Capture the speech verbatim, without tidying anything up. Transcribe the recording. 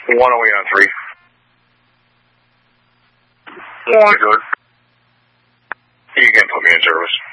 One away on three. One. Good. You can put me in service.